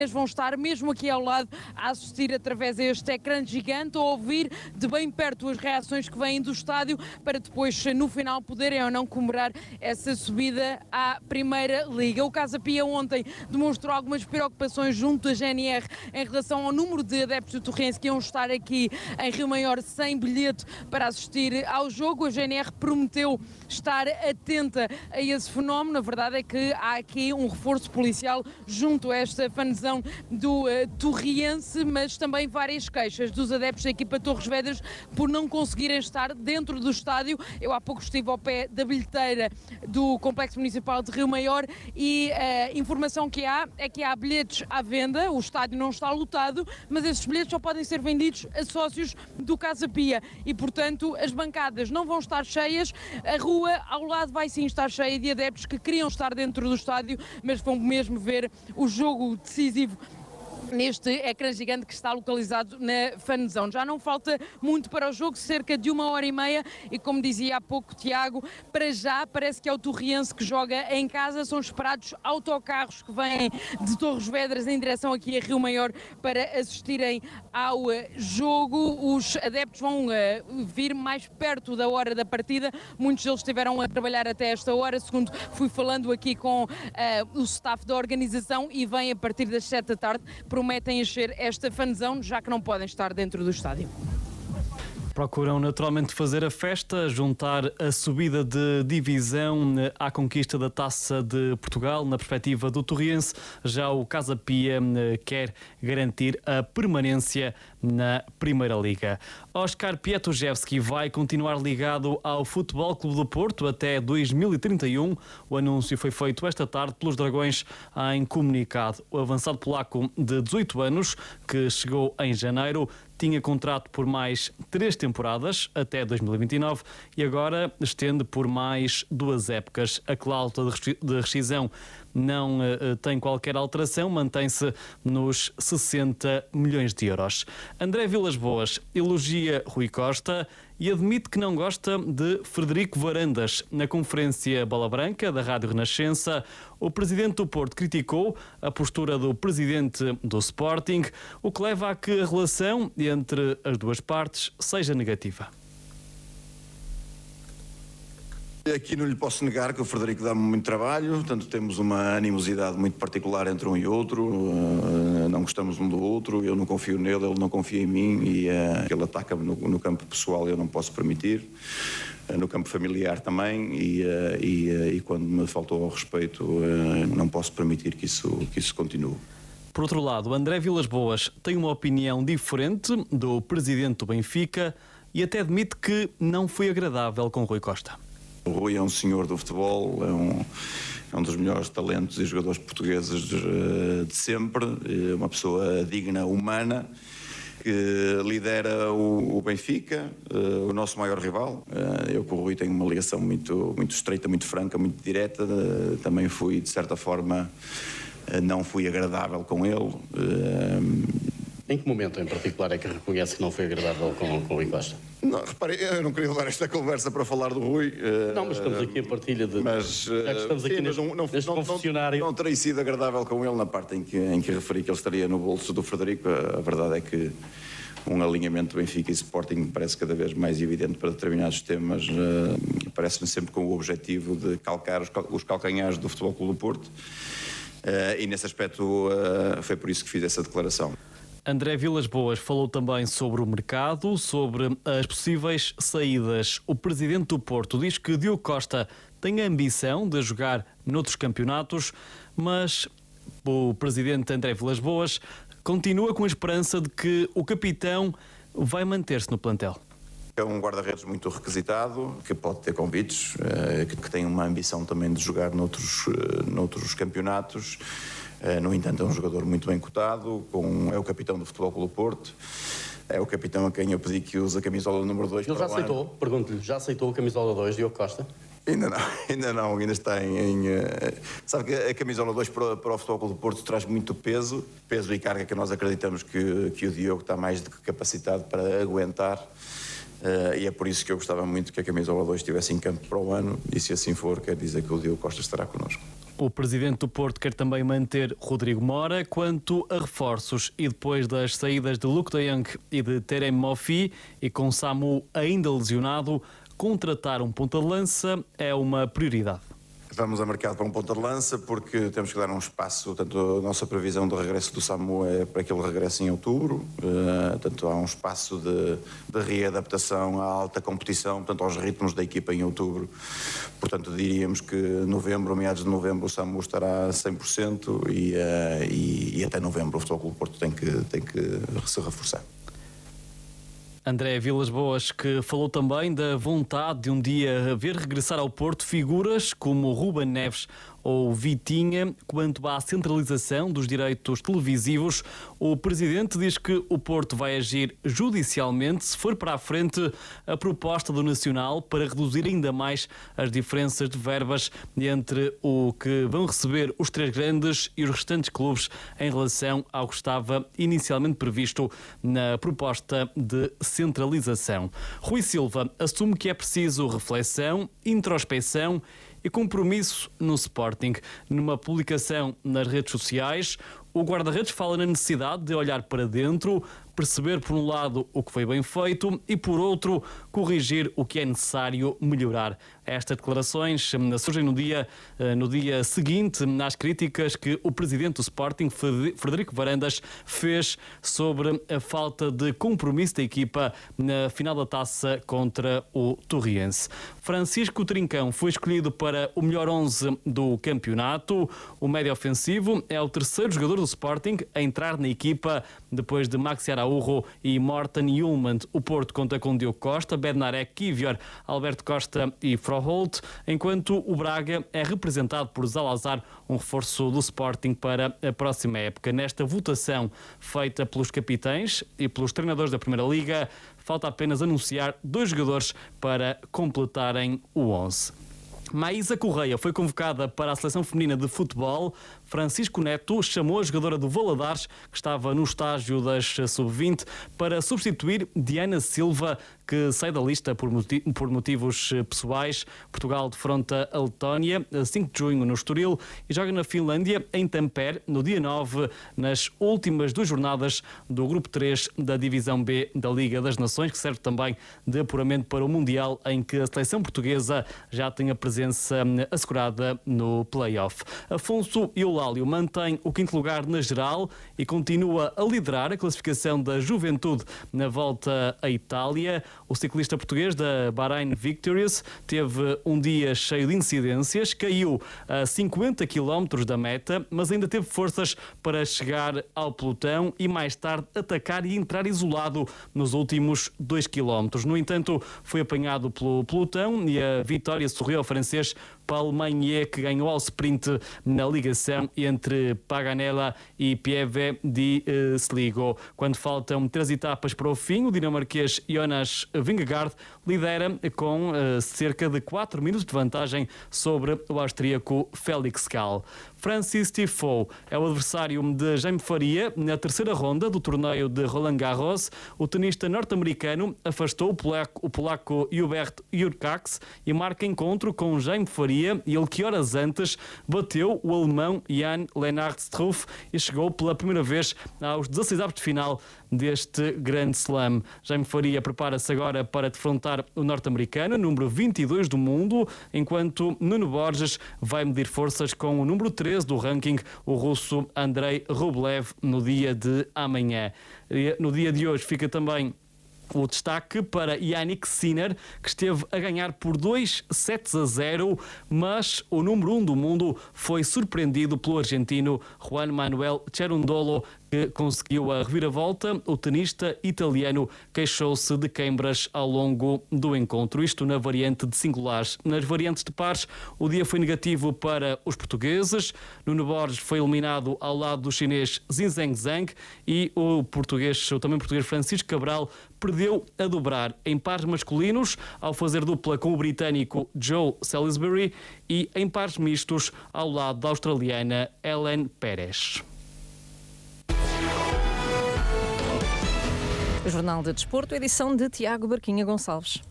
vão estar mesmo aqui ao lado a assistir através deste ecrã gigante, a ouvir de bem perto as reações que vêm do estádio para depois no final poderem ou não comemorar essa subida à Primeira Liga. O Casa Pia ontem demonstrou algumas preocupações junto à GNR em relação ao número de adeptos do Torrense que iam estar aqui em Rio Maior sem bilhete para assistir ao jogo. A GNR prometeu estar atenta a esse fenómeno. A verdade é que há aqui um reforço policial junto a esta fanzão do Torriense, mas também várias queixas dos adeptos da equipa Torres Vedras por não conseguirem estar dentro do estádio. Eu há pouco estive ao pé da bilheteira do Complexo Municipal de Rio Maior e a informação que há é que há bilhetes à venda, o estádio não está lotado, mas esses bilhetes só podem ser vendidos a sócios do Casa Pia e, portanto, as bancadas não vão estar cheias, a rua ao lado vai sim estar cheia de adeptos que queriam estar dentro do estádio, mas vão mesmo ver o jogo decisivo neste ecrã gigante que está localizado na fanzone. Já não falta muito para o jogo, cerca de 1h30 e, como dizia há pouco Tiago, para já parece que é o Torriense que joga em casa. São esperados autocarros que vêm de Torres Vedras em direção aqui a Rio Maior para assistirem ao jogo. Os adeptos vão vir mais perto da hora da partida. Muitos deles estiveram a trabalhar até esta hora, segundo fui falando aqui com o staff da organização, e vêm a partir das 7 da tarde. Prometem encher esta fanzone, já que não podem estar dentro do estádio. Procuram naturalmente fazer a festa, juntar a subida de divisão à conquista da Taça de Portugal na perspectiva do Torriense. Já o Casa Pia quer garantir a permanência na Primeira Liga. Oscar Pietruszewski vai continuar ligado ao Futebol Clube do Porto até 2031. O anúncio foi feito esta tarde pelos Dragões em comunicado. O avançado polaco de 18 anos, que chegou em janeiro, tinha contrato por mais 3 temporadas, até 2029, e agora estende por mais 2 épocas. A cláusula de rescisão não tem qualquer alteração, mantém-se nos 60 milhões de euros. André Vilas-Boas elogia Rui Costa e admite que não gosta de Frederico Varandas. Na conferência Bola Branca da Rádio Renascença, o presidente do Porto criticou a postura do presidente do Sporting, o que leva a que a relação entre as duas partes seja negativa. Aqui não lhe posso negar que o Frederico dá-me muito trabalho, portanto temos uma animosidade muito particular entre um e outro, não gostamos um do outro, eu não confio nele, ele não confia em mim e ele ataca-me no campo pessoal, eu não posso permitir, no campo familiar também e quando me faltou ao respeito não posso permitir que isso continue. Por outro lado, André Vilas-Boas tem uma opinião diferente do presidente do Benfica e até admite que não foi agradável com Rui Costa. O Rui é um senhor do futebol, é um dos melhores talentos e jogadores portugueses de sempre, é uma pessoa digna, humana, que lidera o Benfica, o nosso maior rival. Eu com o Rui tenho uma ligação muito estreita, muito franca, muito direta, também fui, de certa forma, não fui agradável com ele. Em que momento em particular é que reconhece que não foi agradável com o Rui Costa? Não, repare, eu não queria levar esta conversa para falar do Rui. Não, mas estamos aqui em partilha de... já que estamos aqui neste confessionário... Não terei sido agradável com ele na parte em que referi que ele estaria no bolso do Frederico. A verdade é que um alinhamento Benfica e Sporting parece cada vez mais evidente para determinados temas. Parece-me sempre com o objetivo de calcar os calcanhares do Futebol Clube do Porto. E nesse aspecto foi por isso que fiz essa declaração. André Vilas-Boas falou também sobre o mercado, sobre as possíveis saídas. O presidente do Porto diz que Diogo Costa tem a ambição de jogar noutros campeonatos, mas o presidente André Vilas-Boas continua com a esperança de que o capitão vai manter-se no plantel. É um guarda-redes muito requisitado, que pode ter convites, que tem uma ambição também de jogar noutros campeonatos. No entanto, é um jogador muito bem cotado, é o capitão do Futebol Clube do Porto, é o capitão a quem eu pedi que use a camisola número 2 para o ano. Ele já aceitou? Pergunto-lhe, já aceitou a camisola 2, Diogo Costa? Ainda está em... Sabe que a camisola 2 para o Futebol Clube do Porto traz muito peso e carga que nós acreditamos que o Diogo está mais do que capacitado para aguentar. E é por isso que eu gostava muito que a camisola 2 estivesse em campo para o ano, e se assim for, quer dizer que o Diogo Costa estará connosco. O presidente do Porto quer também manter Rodrigo Mora. Quanto a reforços, e depois das saídas de Luuk de Jong e de Terem Moffi, e com Samu ainda lesionado, contratar um ponta de lança é uma prioridade. Vamos a mercado para um ponta de lança porque temos que dar um espaço, tanto a nossa previsão de regresso do Samu é para que ele regresse em outubro, portanto há um espaço de readaptação à alta competição, portanto aos ritmos da equipa em outubro, portanto diríamos que novembro, meados de novembro o Samu estará a 100% e até novembro o Futebol Clube do Porto tem que se reforçar. André Vilas-Boas, que falou também da vontade de um dia ver regressar ao Porto figuras como Ruben Neves ou Vitinha. Quanto à centralização dos direitos televisivos, o presidente diz que o Porto vai agir judicialmente se for para a frente a proposta do Nacional para reduzir ainda mais as diferenças de verbas entre o que vão receber os três grandes e os restantes clubes em relação ao que estava inicialmente previsto na proposta de centralização. Rui Silva assume que é preciso reflexão, introspecção e compromisso no Sporting. Numa publicação nas redes sociais, o guarda-redes fala na necessidade de olhar para dentro, perceber por um lado o que foi bem feito e por outro corrigir o que é necessário melhorar. Estas declarações surgem no dia seguinte às críticas que o presidente do Sporting, Frederico Varandas, fez sobre a falta de compromisso da equipa na final da Taça contra o Torriense. Francisco Trincão foi escolhido para o melhor 11 do campeonato. O médio ofensivo é o terceiro jogador do Sporting a entrar na equipa depois de Maxi Araújo e Morten Hjulmand. O Porto conta com Diogo Costa, Bednarek, Kivior, Alberto Costa e Froholt, enquanto o Braga é representado por Zalazar, um reforço do Sporting para a próxima época. Nesta votação feita pelos capitães e pelos treinadores da Primeira Liga, falta apenas anunciar 2 jogadores para completarem o 11. Maísa Correia foi convocada para a seleção feminina de futebol. Francisco Neto chamou a jogadora do Valadares, que estava no estágio das sub-20, para substituir Diana Silva, que sai da lista por motivos pessoais. Portugal defronta a Letónia a 5 de junho no Estoril e joga na Finlândia, em Tampere, no dia 9, nas últimas 2 jornadas do Grupo 3 da Divisão B da Liga das Nações, que serve também de apuramento para o Mundial, em que a seleção portuguesa já tem a presença assegurada no play-off. Afonso Eulálio mantém o 5º lugar na geral e continua a liderar a classificação da Juventude na volta à Itália. O ciclista português da Bahrain Victorious teve um dia cheio de incidências, caiu a 50 km da meta, mas ainda teve forças para chegar ao pelotão e mais tarde atacar e entrar isolado nos últimos 2 km. No entanto, foi apanhado pelo pelotão e a vitória sorriu ao francês Paul Magnier, que ganhou ao sprint na ligação entre Paganella e Pieve di Sligo. Quando faltam 3 etapas para o fim, o dinamarquês Jonas Vingegaard lidera com cerca de 4 minutos de vantagem sobre o austríaco Felix Gall. Francis Tiafoe é o adversário de Jaime Faria na terceira ronda do torneio de Roland Garros. O tenista norte-americano afastou o polaco Hubert Hurkacz e marca encontro com Jaime Faria, e ele que horas antes bateu o alemão Jan Lennart Struff e chegou pela primeira vez aos 16avos de final deste grande slam. Jaime Faria prepara-se agora para defrontar o norte-americano, número 22 do mundo, enquanto Nuno Borges vai medir forças com o número 13 do ranking, o russo Andrei Rublev, no dia de amanhã. No dia de hoje fica também o destaque para Jannik Sinner, que esteve a ganhar por 2-0, mas o número 1 do mundo foi surpreendido pelo argentino Juan Manuel Cerundolo, que conseguiu a reviravolta. O tenista italiano queixou-se de queimbras ao longo do encontro, isto na variante de singulares. Nas variantes de pares, o dia foi negativo para os portugueses. Nuno Borges foi eliminado ao lado do chinês Xinzheng Zhang e o também português Francisco Cabral perdeu a dobrar em pares masculinos ao fazer dupla com o britânico Joe Salisbury e em pares mistos ao lado da australiana Ellen Pérez. O Jornal de Desporto, edição de Tiago Barquinha Gonçalves.